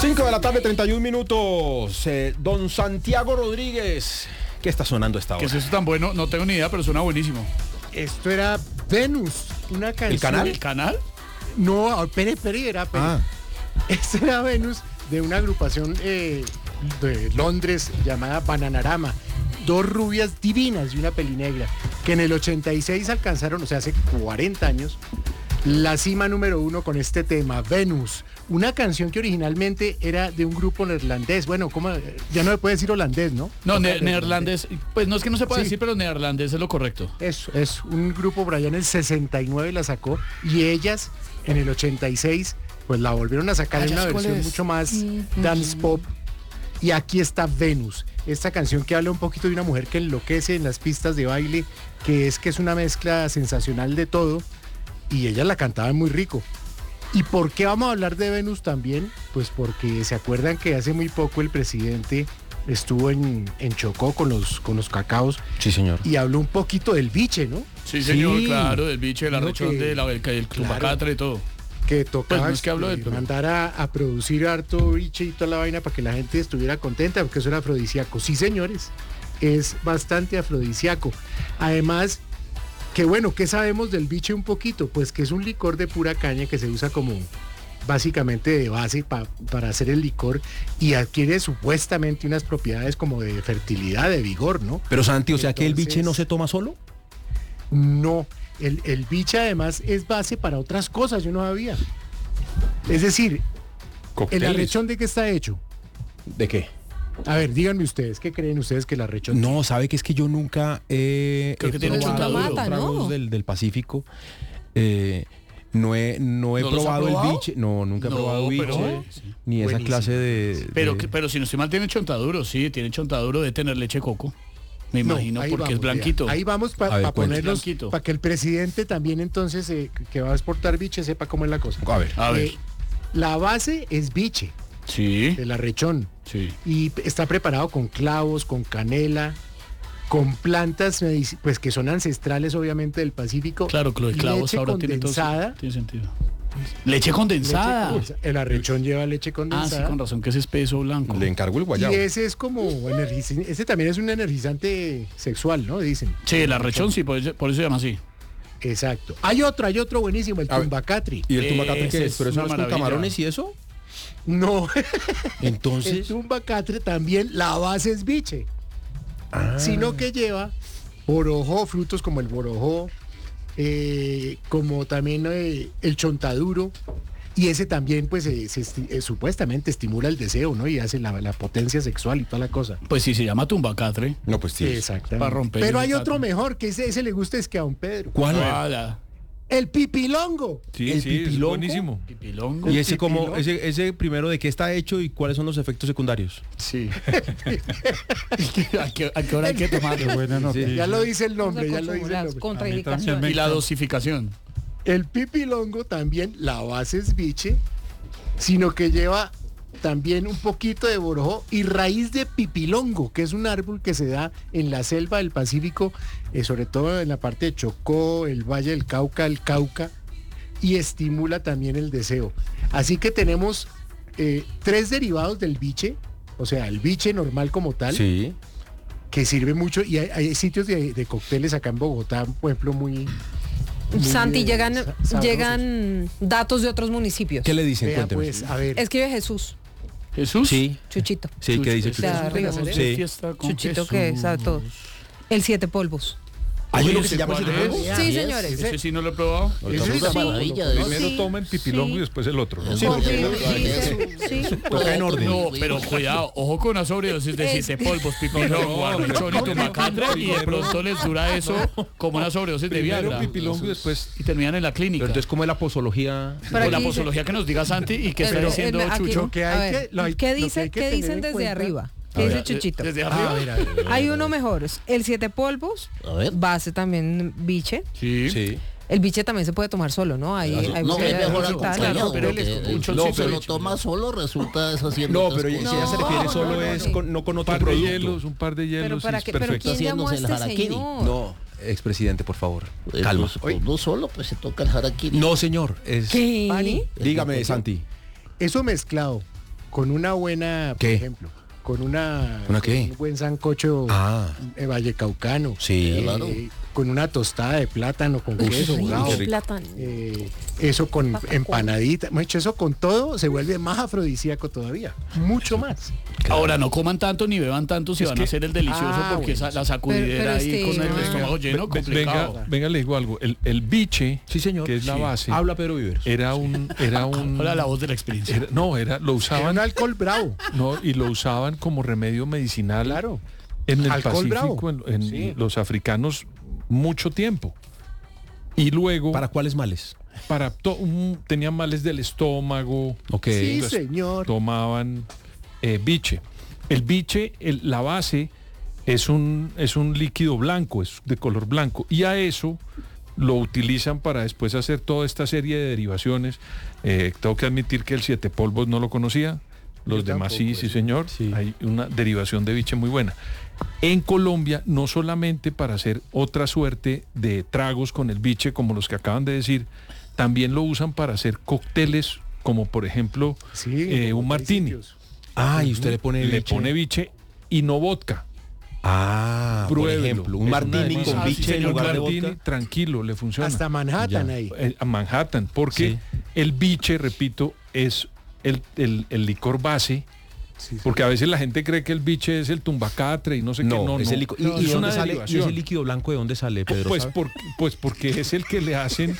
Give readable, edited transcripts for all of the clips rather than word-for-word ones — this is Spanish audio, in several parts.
5 de la tarde, 31 minutos. Don Santiago Rodríguez, ¿qué está sonando esta hora? ¿Qué es eso tan bueno? No tengo ni idea, pero suena buenísimo. Esto era Venus, una canción. ¿El canal? ¿El canal? No, Pere, era Pere. Esto era Venus de una agrupación de Londres llamada Bananarama. Dos rubias divinas y una pelinegra, que en el 86 alcanzaron, o sea, hace 40 años, la cima número 1 con este tema, Venus. Una canción que originalmente era de un grupo neerlandés. Bueno, ¿cómo? Ya no me puede decir holandés, ¿no? No, neerlandés. Pues no es que no se pueda decir, pero neerlandés es lo correcto. Eso, es un grupo por allá en el 69 la sacó y ellas en el 86 pues la volvieron a sacar en una versión mucho más dance pop. Y aquí está Venus, esta canción que habla un poquito de una mujer que enloquece en las pistas de baile, que es una mezcla sensacional de todo, y ellas la cantaban muy rico. ¿Y por qué vamos a hablar de Venus también? Pues porque se acuerdan que hace muy poco el presidente estuvo en Chocó con los cacaos. Sí, señor. Y habló un poquito del biche, ¿no? Sí, señor, Sí. Claro, del biche, del arrechón, del tumbacatre y todo. Que tocaba Pues no es que hablo de él, pero... mandar a producir harto biche y toda la vaina para que la gente estuviera contenta, porque eso era afrodisíaco. Sí, señores, es bastante afrodisíaco. Además, que bueno, ¿qué sabemos del biche un poquito? Pues que es un licor de pura caña que se usa como básicamente de base para hacer el licor y adquiere supuestamente unas propiedades como de fertilidad, de vigor, ¿no? Pero Santi, o sea, que el Entonces, biche no se toma solo. No, el biche además es base para otras cosas, yo no sabía. Es decir, Cócteles. ¿el arrechón de qué está hecho? ¿De qué? A ver, díganme ustedes, ¿qué creen ustedes que el arrechón? No, sabe que es que yo nunca he Creo que tiene probado chontaduro. los tragos ¿no? del Pacífico. No he ¿No los ha probado el probado? biche. No, nunca he No, probado biche. pero- Ni esa Buenísimo. clase de... Pero si no estoy mal, tiene chontaduro, sí, tiene chontaduro de tener leche de coco. Me No, imagino, ahí porque es vamos, blanquito. vea. Ahí vamos A para ver, cuente. ponerlos, Blanquito. para que el presidente también entonces, que va a exportar biche, sepa cómo es la cosa. A ver. A ver. La base es biche, Sí, el arrechón. sí. Y está preparado con clavos, con canela, con plantas pues que son ancestrales obviamente del Pacífico. Claro, que los clavos leche ahora tiene todo. condensada. Tiene sentido. Leche condensada. El arrechón lleva leche Ah, sí, condensada. con razón que es espeso blanco. Le encargo el Y guayabo. ese es como ese también es un energizante sexual, ¿no? Dicen. Sí, el arrechón sí, por eso se llama así. Exacto. Hay otro buenísimo, el A ver. tumbacatri. ¿Y el tumbacatre Ese qué es es? ¿Pero eso una no es con maravilla. camarones y eso? No, el Entonces... tumbacatre también, la base es biche. Sino que lleva borojó, frutos como el borojó, como también el chontaduro. Y ese también, pues, supuestamente estimula el deseo, ¿no? Y hace la potencia sexual y toda la cosa. Pues sí, se llama tumbacatre. No, pues sí. Exactamente. Para romper Pero el hay otro catre. mejor, que ese le gusta, es que a don Pedro. ¿Cuál? Hola. El pipilongo. Sí, ¿El sí, es pipilongo? buenísimo. Pipilongo. ¿Y ese como pipilo? ese primero de qué está hecho y cuáles son los efectos secundarios? Sí. ¿A qué hora hay que tomarlo? Buena noticia. Ya lo dice el nombre, ya Como lo dice el las nombre. contraindicaciones. Y la dosificación. El pipilongo también, la base es biche, sino que lleva también un poquito de borojó y raíz de pipilongo, que es un árbol que se da en la selva del Pacífico, sobre todo en la parte de Chocó, el Valle del Cauca, el Cauca, y estimula también el deseo. Así que tenemos 3 derivados del biche, o sea, el biche normal como tal, Sí. que sirve mucho, y hay sitios de cócteles acá en Bogotá, por ejemplo, muy Santi, sabrosos. llegan datos de otros municipios. ¿Qué le dicen? Vea, Cuénteme. pues, a ver. Escribe Jesús, Jesús. Sí, Chuchito. sí, ¿qué dice? Chucho, De Chucho? arriba. Sí. Fiesta con Chuchito que Jesús. sabe todo. El 7 polvos. ¿Hay uno Oye, que se llama ¿cuál Siete es? Polvos? Sí, es. señores. Ese sí no lo he probado. Ese Es una sí. maravilla. Primero Sí, toma el pipilongo sí. y después el otro, ¿no? Sí, Sí. Toca en orden. No, pero cuidado, ojo con una sobredosis de 7 polvos, pipilongo, arrechón y tumbacatre, y de pronto les dura eso como una sobredosis de Primero Viagra. pipilongo y después... Y terminan en la clínica. Pero entonces, ¿cómo es la posología? Pero Con la aquí dice- posología que nos diga Santi y que está Pero, diciendo aquí- Chucho. que a hay ver, que- lo hay- ¿qué lo que dice, hay que qué tener dicen en desde cuenta- arriba? A ¿Qué ver, dice Chuchito? Desde A arriba. ver, a ver. Hay uno mejor, el 7 polvos, A ver. base también biche. Sí. Sí. El biche también se puede tomar solo, ¿no? Hay No, botella es de mejor biche y tal, acompañado, pero- porque un si chocito se de lo leche. toma solo resulta deshaciendo No, otras pero cosas. ella se refiere solo no, es no. no con Un otro par de producto. hielos, un par de Pero hielos para es qué, pero perfecto. ¿quién llamó a Haciéndose el este harakiri. señor? No, expresidente, por favor. Calma. Pues no solo, pues se toca el harakiri. No, señor. Es... ¿Qué? Pani. Dígame, Santi. Eso mezclado con una buena, ¿Qué? por ejemplo, con ¿Una con qué? un buen sancocho vallecaucano, Sí. Claro. con una tostada de plátano con queso, hogao, qué rico. Plátano. eso con empanadita, mucho eso con todo se vuelve más afrodisíaco todavía, mucho más. Ahora no coman tanto ni beban tanto si van a hacer el delicioso porque bueno, la sacudidera pero ahí con el no. estómago lleno, complicado. Venga, le digo algo. El biche, Sí, señor. que es la Sí. base, Habla Pedro Viveros. era un Hola, la voz de la experiencia. lo Era usaban, un alcohol bravo, no, y lo usaban como remedio medicinal claro. en el Alcohol Pacífico, bravo. en Sí. los africanos mucho tiempo. Y luego ¿Para cuáles males? tenían males del estómago. Ok. Sí, Entonces, señor. tomaban biche. El biche, la base es un líquido blanco, es de color blanco, y a eso lo utilizan para después hacer toda esta serie de derivaciones. Tengo que admitir que el siete polvos no lo conocía, los Yo demás tampoco, sí, señor. Sí. Hay una derivación de biche muy buena. En Colombia, no solamente para hacer otra suerte de tragos con el biche, como los que acaban de decir, también lo usan para hacer cócteles, como por ejemplo Sí, un martini. sitios. Y usted le pone Le biche. pone biche y no vodka. Por Pruébelo. ejemplo, un Es martini una con delicia. biche en señor, lugar de Martini, vodka. tranquilo, le funciona. Hasta Manhattan ahí. A Manhattan, porque Sí. el biche, repito, es el licor base, Sí, sí. porque a veces la gente cree que el biche es el tumbacatre y no sé qué. No, No, es no. el ¿Y, No, y es dónde una sale? ¿Y derivación. ese líquido blanco de dónde sale, Pedro? Pues, sabe? porque es el que le hacen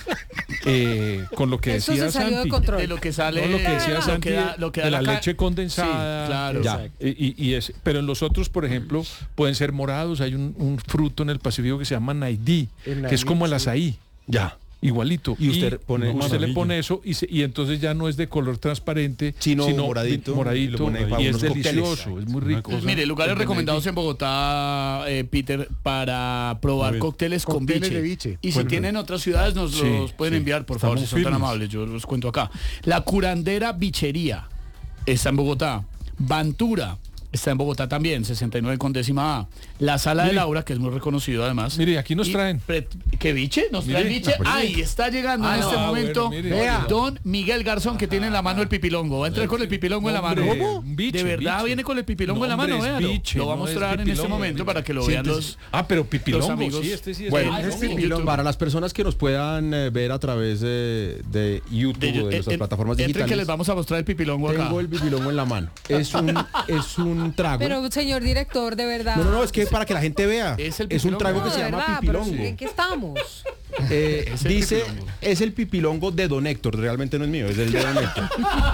con lo que Eso decía se salió de Santi. control. De lo que sale, No, lo que decía lo Santi lo que da de la ca- leche condensada. Sí, claro. Ya. Pero en los otros, por ejemplo, pueden ser morados. Hay un fruto en el Pacífico que se llama naidí, El que es naidí, como el sí. azaí, Ya. igualito. Y usted pone- usted le maravilla. pone eso y entonces ya no es de color transparente, Sino moradito, y lo moradito, pone ahí para y es unos cócteles. delicioso, es muy rico. Pues mire, lugares recomendados en Bogotá, Peter, para probar cócteles con Cócteles biche. de biche. Y si tienen otras ciudades, nos Sí, los pueden sí. enviar, por favor, si Estamos son tan firmes. amables. Yo los cuento acá. La Curandera Bichería está en Bogotá. Bantura está en Bogotá también, 69 con décima A. La Sala de Mire. Laura, que es muy reconocido además. Mire, aquí nos Y traen. ¿Qué biche? ¿Nos traen Mire, biche? pues sí. Ahí está llegando en este no, momento bueno, mire, vea. don Miguel Garzón, que tiene en la mano el pipilongo. Va a entrar con el pipilongo en la mano. Hombre, ¿Cómo? un biche, De verdad biche. viene con el pipilongo en la No, mano, hombre, es véalo. biche, Lo va a no es mostrar en este pipilongo. momento para que lo vean los... Pero pipilongo, los amigos. sí, este sí es Bueno, pipilongo. es pipilongo. Para las personas que nos puedan ver a través de YouTube o de nuestras plataformas Entren digitales, que les vamos a mostrar el pipilongo acá. tengo el pipilongo en la mano. Es un trago. Pero, señor director, de verdad. No, es que para que la gente vea. Es el Es un pipilongo. trago que No, se de llama verdad, pero pipilongo. ¿en qué estamos? el Dice, pipilongo. es el pipilongo de Don Héctor, realmente no es mío, es del de Don Héctor.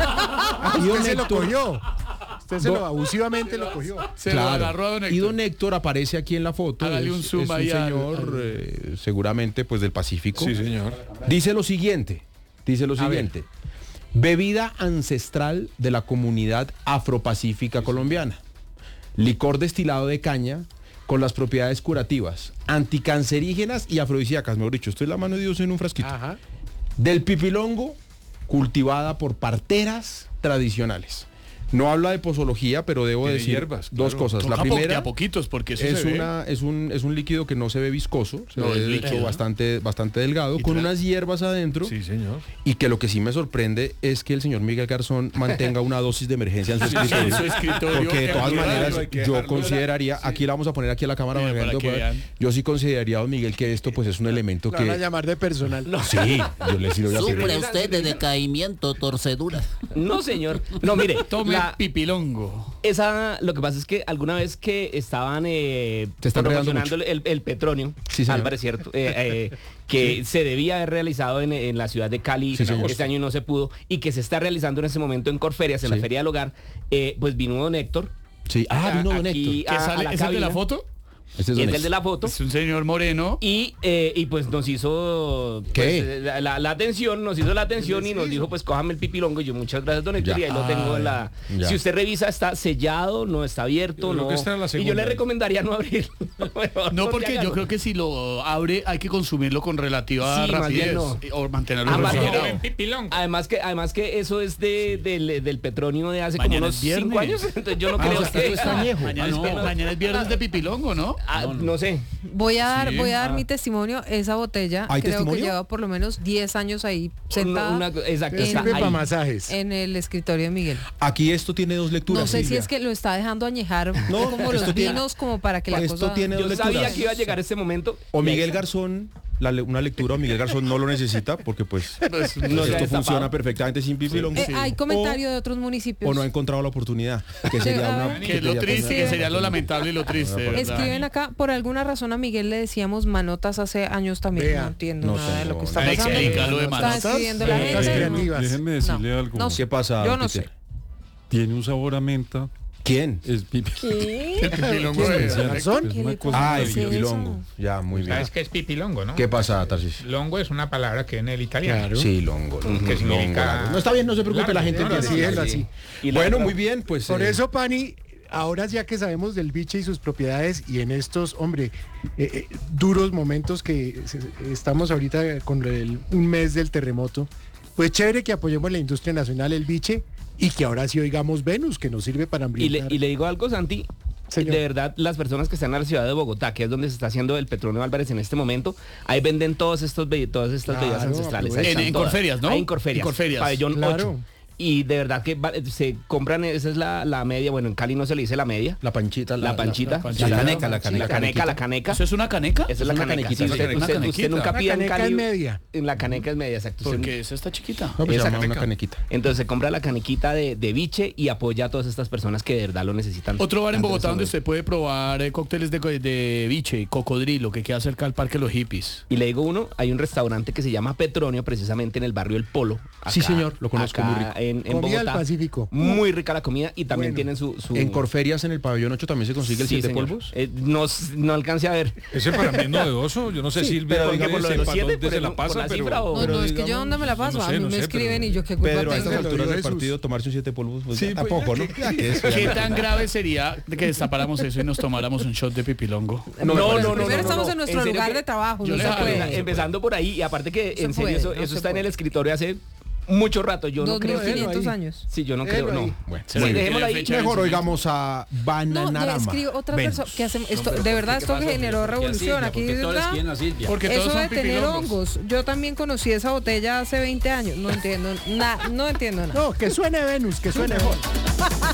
Y Don Usted se lo Héctor- cogió. Usted se lo abusivamente lo cogió. Se lo agarró a don Héctor. Y Don Héctor aparece aquí en la foto. Hágale un zoom es un ahí al- señor seguramente pues del Pacífico. Sí, señor. Dice lo siguiente. Bebida ancestral de la comunidad afropacífica colombiana. Licor destilado de caña con las propiedades curativas, anticancerígenas y afrodisíacas. Mejor dicho, estoy en la mano de Dios en un frasquito. Ajá. Del pipilongo, cultivada por parteras tradicionales. No habla de posología, pero debo Tiene decir hierbas, dos claro. cosas. La Toca primera de a poquitos, porque eso es, se ve. es un líquido que no se ve viscoso, se No, ve es de hecho líquido. bastante delgado, Y con trae- unas hierbas adentro. Sí, señor. Y que lo que sí me sorprende es que el señor Miguel Garzón mantenga una dosis de emergencia en su escritorio. en su escritorio. Porque de todas Hay que maneras hay que yo dejarlo. consideraría, aquí la vamos a poner aquí a la cámara, Mira, para para que que vean. vean. Yo sí consideraría, don Miguel, que esto pues es un elemento Lo van a que... llamar de personal. Sí, yo le sí lo voy a Sufre pedir. usted de decaimiento, torcedura. No, señor. No, mire, Tome la- pipilongo. lo que pasa es que alguna vez que estaban están regando promocionando el Petronio, Sí, señor. al parecer, que se debía haber realizado en la ciudad de Cali Sí, señor. este año y no se pudo, y que se está realizando en ese momento en Corferias, en la Sí. Feria del Hogar, pues vino don Héctor. Sí. Vino don aquí Héctor. ¿Qué a sale? la ¿Es el de la cabina. foto? Este es Y don es el de Héctor. la foto. Es un señor moreno. Y pues nos hizo ¿Qué? pues, la atención, y nos dijo, pues cójame el pipilongo. Y yo, muchas gracias, don Héctor, Ya. y ahí lo tengo en la... Ya. Si usted revisa, está sellado, no está abierto, Yo creo no. que esta era la Y yo segunda. le recomendaría no abrirlo. Mejor No, porque yo hágalo. creo que si lo abre hay que consumirlo con relativa Sí, más rapidez. bien no. O mantenerlo Además refrigerado. Además que eso es del Petronio de hace Mañana como unos es viernes. 5 años. Entonces yo no creo o sea, que... esto está añejo. Mañana, No, mañana es viernes de pipilongo, ¿no? No sé. Voy a dar mi testimonio. Esa botella ¿Hay creo testimonio? que lleva por lo menos 10 años ahí sentada Exacto. Sirve ahí. para masajes. en el escritorio de Miguel. Aquí esto tiene dos lecturas. No sé si Silvia. es que lo está dejando añejar No, como los esto tiene- vinos, como para que la Esto cosa... tiene dos Yo lecturas. sabía que iba a llegar este momento. O Miguel Garzón, una lectura, o Miguel Garzón no lo necesita porque pues no se ha esto destapado. funciona perfectamente sin pipilongo. Hay comentario de otros municipios. O no ha encontrado la oportunidad, que sería una... Que lo triste, que sería lo lamentable y lo triste. de verdad. Escriben acá, por alguna razón a Miguel le decíamos manotas hace años también. Vea, No entiendo no nada de lo que tengo- está pasando. Explica lo de Está manotas. escribiendo la Manotas gente. creativas. Déjenme decirle algo. No, ¿Qué pasa, Yo no Peter? sé. Tiene un sabor a menta. ¿Quién? Es pipi. El pipilongo ¿Quién de- es? ¿Garzón? Es ¿Qué una le cosa Ah, el ¿Qué es pipilongo. eso? Ya, muy bien. ¿Sabes qué es pipilongo, no? ¿Qué pasa, Tarsis? Longo es una palabra que en el italiano. Claro. Sí, longo. Que significa- No está bien, no se preocupe, la gente Largo, entiende. Déjalo así. Y la Bueno, otra- muy bien, pues... Por eso, Pani, ahora ya que sabemos del biche y sus propiedades y en estos, hombre, duros momentos que estamos ahorita con un mes del terremoto, pues chévere que apoyemos la industria nacional, el biche, y que ahora sí oigamos Venus, que nos sirve para Y ambientar. le digo algo, Santi. Señor. De verdad, las personas que están en la ciudad de Bogotá, que es donde se está haciendo el Petronio Álvarez en este momento, ahí venden todas estas bebidas Claro, ancestrales. Ahí En están todas. Corferias, ¿no? Ahí en Corferias. En Corferias. Pabellón Claro. 8. Y de verdad que se compran, esa es la media, bueno, en Cali no se le dice la media. La panchita. La panchita. la panchita. Sí, caneca, la La caneca. caneca, la caneca. ¿Eso es una caneca? Esa es la una caneca. canequita, Sí, una usted canequita. nunca Una pide en caneca Cali. en media. En la caneca es media, exacto. Usted- Porque esa está chiquita. No, pues Esa se llama una caneca. canequita. Entonces se compra la canequita de biche y apoya a todas estas personas que de verdad lo necesitan. Otro bar en Tanto Bogotá donde este usted puede probar cócteles de biche, cocodrilo, que queda cerca del Parque Los Hippies. Y le digo uno, hay un restaurante que se llama Petronio, precisamente en el barrio El Polo. Sí, señor, lo conozco, muy rico. En Comida del Bogotá. Pacífico. Muy rica la comida y también Bueno. tienen su... En Corferias, en el pabellón 8, también se consigue el Sí, 7 señor. polvos. No alcancé a ver. Ese para mí es novedoso. Yo no sé Sí, Silvia pero dónde diga por lo de los sepa 7, dónde se la por pasa, la pero... cifra o... No, no, es que yo dónde me la paso. no sé, a mí no me sé, escriben pero- y yo qué culpa Pedro, a estas tengo. alturas del Jesús. partido, tomarse un 7 polvos, pues Sí, tampoco, ¿no? ¿Qué tan grave sería que destapáramos eso y nos tomáramos un shot de pipilongo? Primero estamos en nuestro serio lugar que- de trabajo. yo No le se jalo. puede. Empezando por ahí, y aparte que Se en serio puede, eso, no eso se está en el puede. escritorio hace mucho rato. Yo no creo que... 2500 ahí. años. Sí, yo no Déjelo creo, ahí. no. Bueno, Sí, muy bien. dejémoslo ahí. Fecha de mejor vencimiento. oigamos a No, Bananarama. escribo otras Venus. personas que hacen esto. De verdad, esto generó revolución. Aquí, de verdad, Porque todos eso son de tener pipilongos. hongos. Yo también conocí esa botella hace 20 años. No entiendo nada. No entiendo nada. No, que suene Venus, que suene Venus.